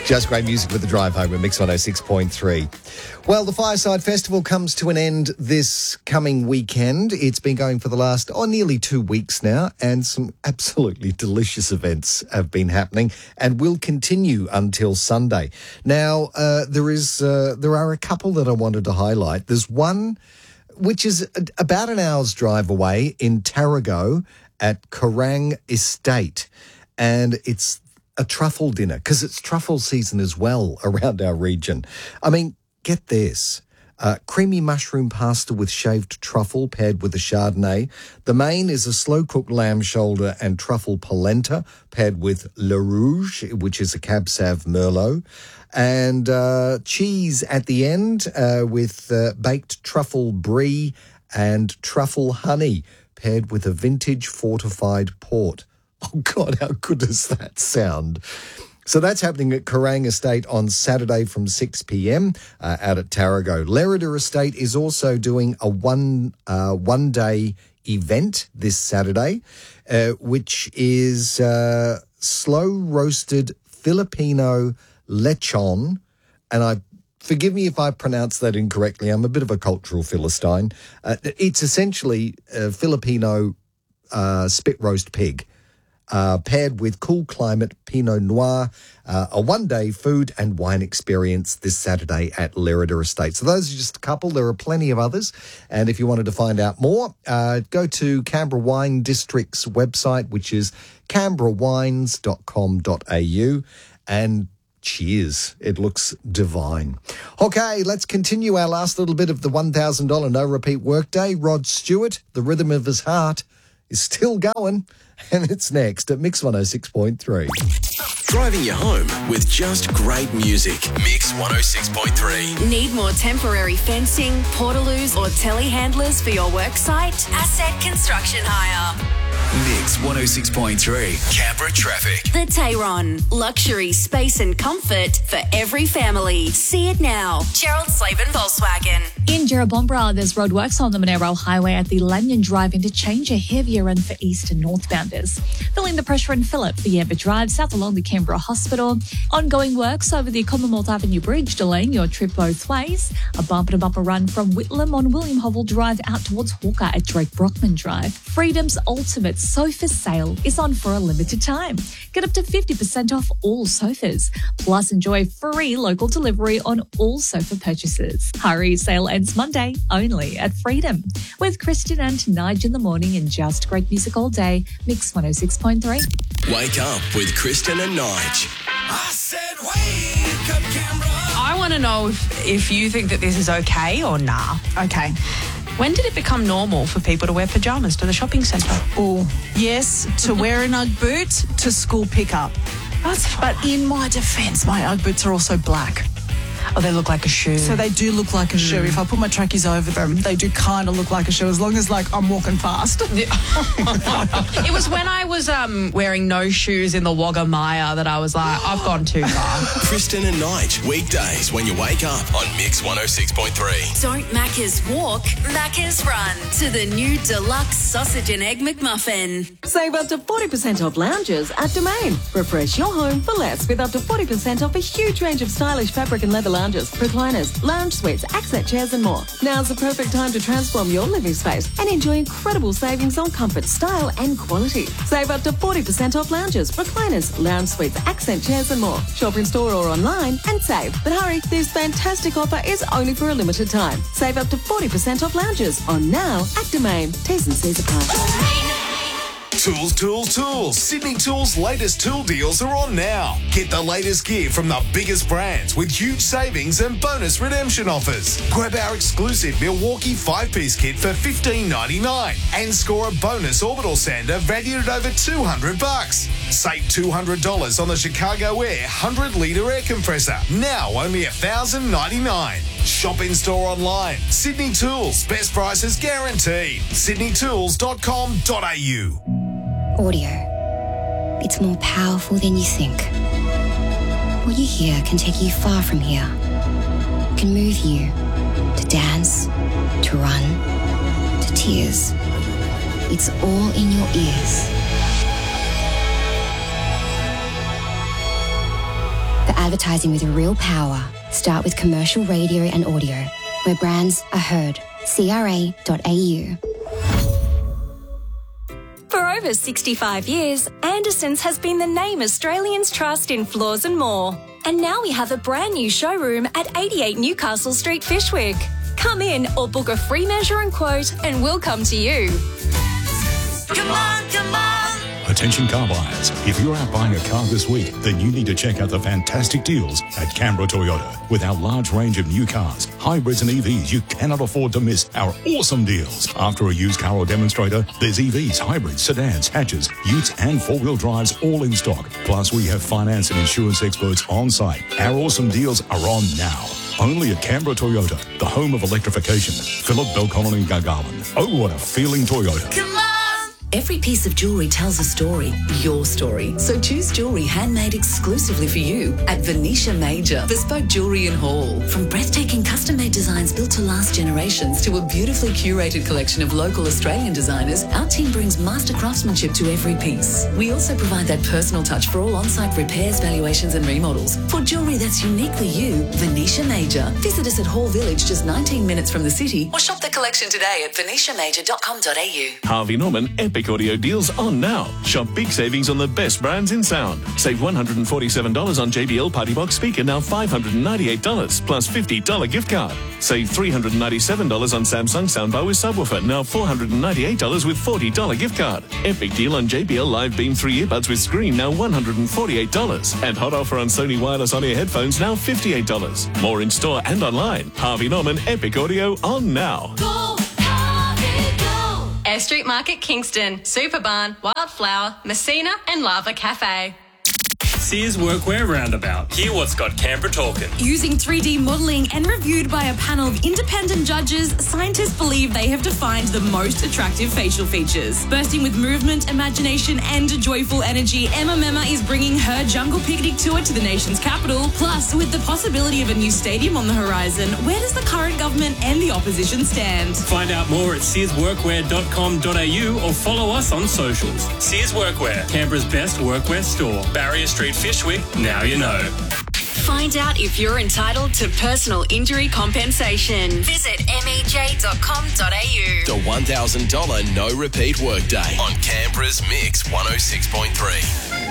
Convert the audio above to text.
Just great music with the drive home at Mix 106.3. Well, the Fireside Festival comes to an end this coming weekend. It's been going for the last, nearly 2 weeks now, and some absolutely delicious events have been happening and will continue until Sunday. Now, there are a couple that I wanted to highlight. There's one which is about an hour's drive away in Tarago at Kerang Estate, and it's a truffle dinner, because it's truffle season as well around our region. I mean, get this. Creamy mushroom pasta with shaved truffle paired with a Chardonnay. The main is a slow-cooked lamb shoulder and truffle polenta paired with Le Rouge, which is a Cab Sav Merlot. And cheese at the end with baked truffle brie and truffle honey paired with a vintage fortified port. Oh, God, how good does that sound? So that's happening at Kerang Estate on Saturday from 6 p.m. Out at Tarago. Lerida Estate is also doing a one-day event this Saturday, which is slow-roasted Filipino lechon. And forgive me if I pronounce that incorrectly. I'm a bit of a cultural Philistine. It's essentially a Filipino spit roast pig. Paired with cool climate Pinot Noir, a one-day food and wine experience this Saturday at Lerida Estate. So those are just a couple. There are plenty of others. And if you wanted to find out more, go to Canberra Wine District's website, which is canberrawines.com.au. And cheers. It looks divine. Okay, let's continue our last little bit of the $1,000 no-repeat workday. Rod Stewart, The Rhythm of His Heart, is still going. And it's next at Mix 106.3. Driving you home with just great music. Mix 106.3. Need more temporary fencing, portaloos or telehandlers for your worksite? Asset Construction Hire. Mix 106.3. Canberra traffic. The Tayron. Luxury, space and comfort for every family. See it now. Gerald Slavin Volkswagen. In Jerrabomberra, there's roadworks on the Monero Highway at the Lanyon Drive interchange, a heavier run for east and northbounders. Filling the pressure in Phillip, the Amber Drive, south along the Canberra Hospital. Ongoing works over the Commonwealth Avenue Bridge, delaying your trip both ways. A bumper-to-bumper run from Whitlam on William Hovell Drive out towards Hawker at Drake Brockman Drive. Freedom's ultimate sofa sale is on for a limited time. Get up to 50% off all sofas. Plus, enjoy free local delivery on all sofa purchases. Hurry, sale ends Monday only at Freedom. With Kristen and Nige in the morning and just great music all day. Mix 106.3. Wake up with Kristen and Nige. I said wake up, Canberra. I want to know if you think that this is okay or nah. Okay. When did it become normal for people to wear pyjamas to the shopping centre? Oh, yes, to wear an Ugg boot to school pickup. But in my defence, my Ugg boots are also black. Oh, they look like a shoe. So they do look like a shoe. If I put my trackies over them, they do kind of look like a shoe, as long as, I'm walking fast. It was when I was wearing no shoes in the Wagga Maya that I was like, I've gone too far. Kristen and Nige, weekdays when you wake up on Mix 106.3. Don't Macca's walk, Macca's run to the new deluxe sausage and egg McMuffin. Save up to 40% off lounges at Domain. Refresh your home for less with up to 40% off a huge range of stylish fabric and leather lounges, recliners, lounge suites, accent chairs and more. Now's the perfect time to transform your living space and enjoy incredible savings on comfort, style and quality. Save up to 40% off lounges, recliners, lounge suites, accent chairs and more. Shop in store or online and save. But hurry, this fantastic offer is only for a limited time. Save up to 40% off lounges on now at Domain. T's and C's apply. Tools, tools, tools. Sydney Tools' latest tool deals are on now. Get the latest gear from the biggest brands with huge savings and bonus redemption offers. Grab our exclusive Milwaukee 5-piece kit for $15.99 and score a bonus orbital sander valued at over $200. Save $200 on the Chicago Air 100-litre air compressor. Now only $1,099. Shop in store online. Sydney Tools. Best prices guaranteed. sydneytools.com.au. Audio. It's more powerful than you think. What you hear can take you far from here. It can move you to dance, to run, to tears. It's all in your ears. The advertising with real power, start with commercial radio and audio, where brands are heard. CRA.au. For over 65 years, Anderson's has been the name Australians trust in floors and more. And now we have a brand new showroom at 88 Newcastle Street, Fyshwick. Come in or book a free measure and quote and we'll come to you. Come on, come on. Attention car buyers, if you're out buying a car this week, then you need to check out the fantastic deals at Canberra Toyota. With our large range of new cars, hybrids and EVs, you cannot afford to miss our awesome deals. After a used car or demonstrator, there's EVs, hybrids, sedans, hatches, utes and four-wheel drives all in stock. Plus, we have finance and insurance experts on site. Our awesome deals are on now. Only at Canberra Toyota, the home of electrification. Phillip, Belconnen and Gargarland. Oh, what a feeling, Toyota. Come on! Every piece of jewellery tells a story, your story. So choose jewellery handmade exclusively for you at Venetia Major, bespoke jewellery and haul. From breathtaking custom-made designs built to last generations to a beautifully curated collection of local Australian designers, our team brings master craftsmanship to every piece. We also provide that personal touch for all on-site repairs, valuations and remodels. For jewellery that's uniquely you, Venetia Major. Visit us at Hall Village, just 19 minutes from the city, or shop the collection today at venetiamajor.com.au. Harvey Norman Epic Audio deals on now. Shop big savings on the best brands in sound. Save $147 on JBL Party Box speaker, now $598 plus $50 gift card. Save $397 on Samsung soundbar with subwoofer, now $498 with $40 gift card. Epic deal on JBL Live Beam 3 earbuds with screen, now $148. And hot offer on Sony wireless on-ear headphones, now $58. More in store and online. Harvey Norman Epic Audio on now. Air Street Market, Kingston, Superbarn, Wildflower, Messina and Lava Cafe. Sears Workwear Roundabout. Hear what's got Canberra talking. Using 3D modelling and reviewed by a panel of independent judges, scientists believe they have defined the most attractive facial features. Bursting with movement, imagination and joyful energy, Emma Mema is bringing her Jungle Picnic tour to the nation's capital. Plus, with the possibility of a new stadium on the horizon, where does the current government and the opposition stand? Find out more at searsworkwear.com.au or follow us on socials. Sears Workwear, Canberra's best workwear store. Barrier Street, Fyshwick, now you know. Find out if you're entitled to personal injury compensation. Visit mej.com.au. The $1,000 no repeat workday on Canberra's Mix 106.3.